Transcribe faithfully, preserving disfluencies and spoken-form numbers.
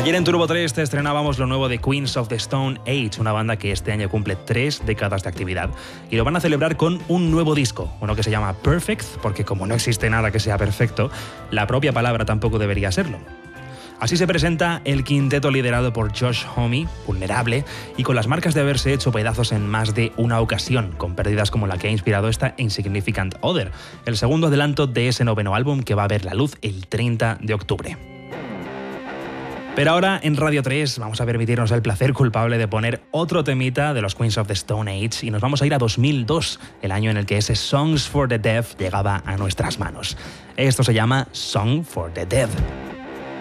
Ayer en Turbo tres te estrenábamos lo nuevo de Queens of the Stone Age, una banda que este año cumple tres décadas de actividad y lo van a celebrar con un nuevo disco, uno que se llama Perfect, porque como no existe nada que sea perfecto, la propia palabra tampoco debería serlo. Así se presenta el quinteto liderado por Josh Homme, vulnerable, y con las marcas de haberse hecho pedazos en más de una ocasión, con pérdidas como la que ha inspirado esta Insignificant Other, el segundo adelanto de ese noveno álbum que va a ver la luz el treinta de octubre. Pero ahora en Radio tres vamos a permitirnos el placer culpable de poner otro temita de los Queens of the Stone Age y nos vamos a ir a dos mil dos, el año en el que ese Songs for the Deaf llegaba a nuestras manos. Esto se llama Song for the Dead.